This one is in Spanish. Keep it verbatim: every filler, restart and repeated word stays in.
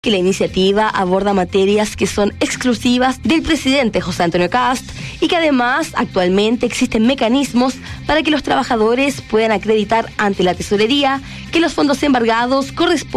que la iniciativa aborda materias que son exclusivas del presidente José Antonio Kast y que además actualmente existen mecanismos para que los trabajadores puedan acreditar ante la tesorería que los fondos embargados corresponden